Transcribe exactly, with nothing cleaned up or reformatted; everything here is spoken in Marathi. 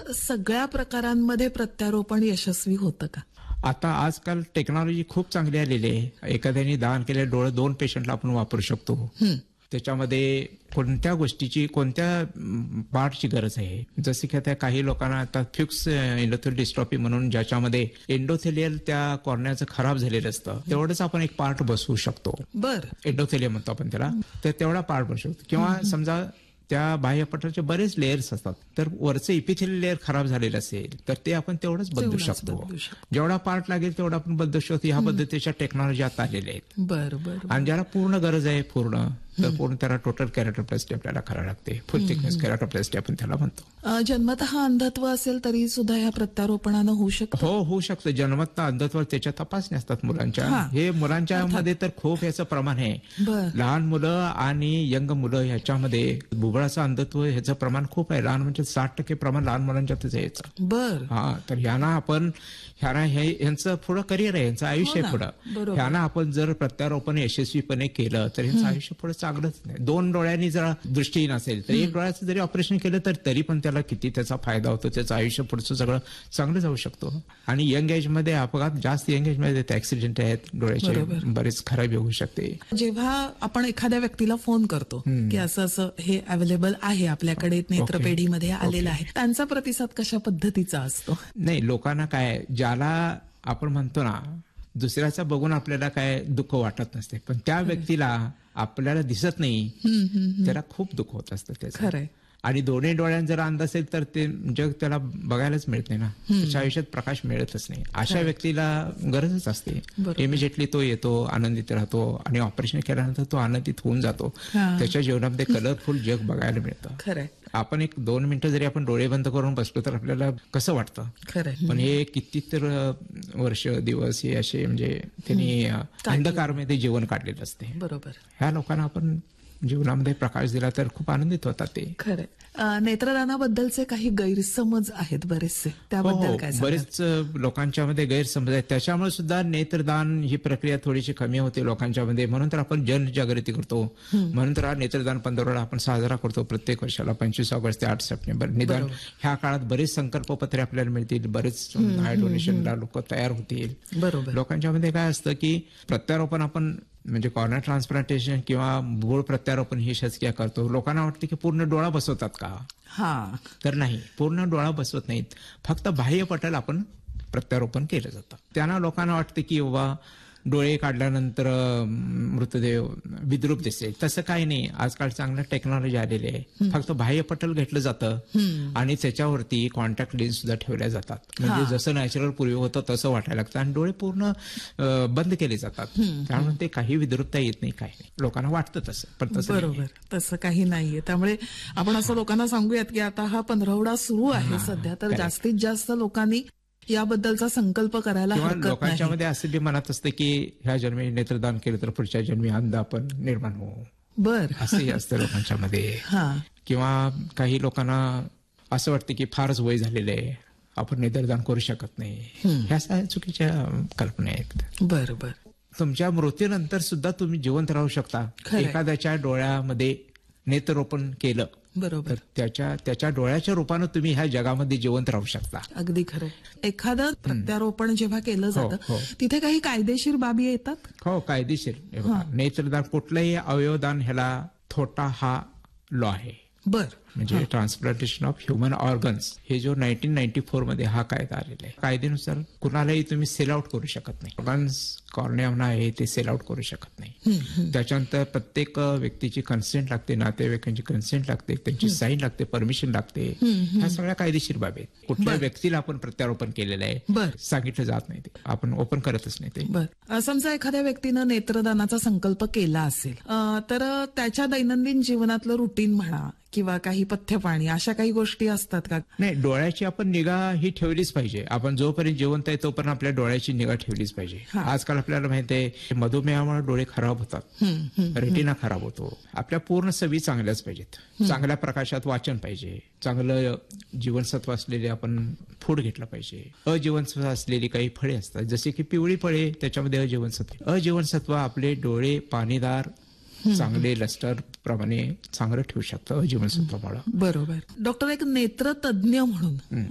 सगळ्या प्रकारांमध्ये प्रत्यारोपण यशस्वी होतं का? आता आजकाल टेक्नॉलॉजी खूप चांगली आलेली आहे. एखाद्याने दान केलेले डोळे दोन पेशंटला आपण वापरू शकतो. त्याच्यामध्ये कोणत्या गोष्टीची कोणत्या पार्टची गरज आहे. जसे की आता काही लोकांना आता फ्युक्स एंडोथेलियल डिस्ट्रॉफी म्हणून ज्याच्यामध्ये एंडोथेलियल त्या कॉर्नियाचं खराब झालेलं असतं तेवढंच आपण एक पार्ट बसवू शकतो. बर एंडोथेलियम म्हणतो आपण त्याला. तर तेवढा पार्ट बसवू शकतो. किंवा समजा त्या बाह्यपटलाचे बरेच लेयर्स असतात तर वरचं इपिथेलियल लेअर खराब झालेलं असेल तर ते आपण तेवढंच बदलू शकतो. जेवढा पार्ट लागेल तेवढा आपण बदलू शकतो. ह्या पद्धतीच्या टेक्नॉलॉजी आता आलेल्या आहेत. बर बर आणि ज्याला पूर्ण गरज आहे पूर्ण तर पूर्ण त्याला टोटल केराटोप्लास्टी आपल्याला करावं लागते. फुल थिकनेस केराटोप्लास्टी आपण त्याला म्हणतो. जन्मतः अंधत्व असेल तरी सुद्धा या प्रत्यारोपणानं होऊ शकतं? हो होऊ शकतं. जन्मतः अंधत्व त्याच्या तपासण्या असतात मुलांच्या. हे मुलांच्या मध्ये तर खूप याचं प्रमाण आहे. लहान मुलं आणि यंग मुलं ह्याच्यामध्ये बुबळाचं अंधत्व ह्याचं प्रमाण खूप आहे. लहान म्हणजे साठ टक्के प्रमाण लहान मुलांच्यातच आहे याचं. बर हा तर ह्यांना आपण ह्यांना हे यांचं पुढं करिअर आहे, यांचं आयुष्य आहे पुढं. ह्यांना आपण जर प्रत्यारोपण यशस्वीपणे केलं तर यांचं आयुष्य पुढे चांगलंच नाही. दोन डोळ्यांनी जर दृष्टीहीन असेल तर एक डोळ्याचं जरी ऑपरेशन केलं तर तरी पण त्याला किती त्याचा फायदा होतो. त्याचं आयुष्य पुढचं सगळं चांगलं जाऊ शकतो. आणि यंग एज मध्ये अपघात जास्त यंग एज मध्ये ऍक्सिडेंट आहेत डोळ्याचे बरेच खराबी होऊ शकते. जेव्हा आपण एखाद्या व्यक्तीला फोन करतो की असं असं हे अवेलेबल आहे आपल्याकडे नेत्रपेढीमध्ये आलेलं आहे, त्यांचा प्रतिसाद कशा पद्धतीचा असतो? नाही लोकांना काय ज्याला आपण म्हणतो ना दुसऱ्याचा बघून आपल्याला काय दुःख वाटत नसते पण त्या व्यक्तीला आपल्याला दिसत नाही त्याला खूप दुःख होत असतं त्याचं. खरंय. आणि दोन्ही डोळ्यांत जर अंध असेल तर ते जग त्याला बघायलाच मिळत नाही ना. त्याच्या आयुष्यात प्रकाश मिळतच नाही. अशा व्यक्तीला गरजच असते. इमिजिएटली तो येतो आनंदित राहतो आणि ऑपरेशन केल्यानंतर तो आनंदित होऊन जातो. त्याच्या जीवनामध्ये कलरफुल जग बघायला मिळतं. खरंय. आपण एक दोन मिनिटं जरी आपण डोळे बंद करून बसलो तर आपल्याला कसं वाटतं. खरंय. पण हे किती तर वर्ष दिवस हे असे म्हणजे त्यांनी अंधकारमध्ये जीवन काढलेलं असते. बरोबर. ह्या लोकांना आपण जीवनामध्ये प्रकाश दिला तर खूप आनंदित होतात ते. खरं. नेत्रदानाबद्दलचे काही गैरसमज आहेत बरेचसे, त्याबद्दल काय? बरेच लोकांच्या मध्ये गैरसमज आहेत. त्याच्यामुळे सुद्धा नेत्रदान ही प्रक्रिया थोडीशी कमी होते लोकांच्या मध्ये. म्हणून तर आपण जनजागृती करतो. म्हणून तर हा नेत्रदान पंधरवडा आपण साजरा करतो प्रत्येक वर्षाला पंचवीस ऑगस्ट ते आठ सप्टेंबर. निदान ह्या काळात बरेच संकल्पपत्रे आपल्याला मिळतील. बरेच आय डोनेशनला लोक तयार होतील. बरोबर. लोकांच्या मध्ये काय असतं की प्रत्यारोपण आपण म्हणजे कॉर्निया ट्रान्सप्लांटेशन किंवा भूळ प्रत्यारोपण ही शस्त्रक्रिया करतो. लोकांना वाटतं की पूर्ण डोळा बसवतात का? हा तर नाही, पूर्ण डोळा बसवत नाहीत. फक्त बाह्य पटल आपण प्रत्यारोपण केलं जातं. त्यांना लोकांना वाटतं की बाबा डोळे काढल्यानंतर मृतदेह विद्रूप दिसेल. तसं काही नाही. आजकाल चांगलं टेक्नॉलॉजी आलेली आहे. फक्त बाह्य पटल घेतलं जातं आणि त्याच्यावरती कॉन्टॅक्ट लेन्स सुद्धा ठेवल्या जातात. म्हणजे जसं नॅचरल पूर्वी होतं तसं वाटायला लागतं आणि डोळे पूर्ण बंद केले जातात. त्यामुळे ते काही विद्रुपता येत नाही. काही नाही. लोकांना वाटतं तसं पण तसं बरोबर तसं काही नाहीये. त्यामुळे आपण असं लोकांना सांगूयात की आता हा पंधरवडा सुरू आहे सध्या, तर जास्तीत जास्त लोकांनी याबद्दलचा संकल्प करायला हरकत नाही. लोकांच्या मध्ये असं बी मनात असतं की ह्या जन्मी नेत्रदान केलं तर पुढच्या जन्मी अंध आपण निर्माण होऊ. बर असंही असतं लोकांच्या मध्ये. किंवा काही लोकांना असं वाटतं की फारच वय झालेलं आहे आपण नेत्रदान करू शकत नाही. ह्या सगळ्या चुकीच्या कल्पना आहेत. बर बर तुमच्या मृत्यूनंतर सुद्धा तुम्ही जिवंत राहू शकता. एखाद्याच्या डोळ्यामध्ये नेत्ररोपण केलं बरोबर त्याच्या त्याच्या डोळ्याच्या रूपानं तुम्ही ह्या जगामध्ये जिवंत राहू शकता. अगदी खरं. एखादं प्रत्यारोपण जेव्हा केलं जातं तिथे काही कायदेशीर बाबी येतात? हो कायदेशीर. नेत्रदान कुठलंही अवयवदान ह्याला थोटा हा लॉ आहे. बर म्हणजे ट्रान्सप्लांटेशन ऑफ ह्युमन ऑर्गन्स हे जो नाईन्टीन नाईन्टी फोर मध्ये हा कायदा आलेला आहे. कायद्यानुसार कुणालाही तुम्ही सेल आउट करू शकत नाही. ऑर्गन्स कॉर्निया आहे ते सेल आउट करू शकत नाही. त्याच्यानंतर प्रत्येक व्यक्तीची कन्सेंट लागते, नातेवाईकांची कन्सेंट लागते, त्यांची साईन लागते, परमिशन लागते. ह्या सगळ्या कायदेशीर बाबी आहेत. कुठल्या व्यक्तीला आपण प्रत्यारोपण केलेलं आहे सांगितलं जात नाही. ते आपण ओपन करतच नाही ते. बर समजा एखाद्या व्यक्तीनं नेत्रदानाचा संकल्प केला असेल तर त्याच्या दैनंदिन जीवनातलं रुटीन म्हणा किंवा काही पथ्यपाणी अशा काही गोष्टी असतात का? नाही, डोळ्याची आपण निगा ही ठेवलीच पाहिजे. आपण जोपर्यंत जिवंत आहे तोपर्यंत आपल्या डोळ्याची निगा ठेवलीच पाहिजे. आजकाल आपल्याला माहिती आहे मधुमेहामुळे डोळे खराब होतात, रेटिना खराब होतो. आपल्या पूर्ण सवयी चांगल्याच पाहिजेत. चांगल्या प्रकाशात वाचन पाहिजे, चांगलं जीवनसत्व असलेले आपण फूड घेतलं पाहिजे. अजीवनसत्व असलेली काही फळे असतात जसे की पिवळी फळे, त्याच्यामध्ये अजीवनसत्व. अजीवनसत्व आपले डोळे पाणीदार चांगले लस्टर प्रमाणे चांगलं ठेवू शकतं अजीवनसत्वामुळे. बरोबर. डॉक्टर एक नेत्र तज्ञ म्हणून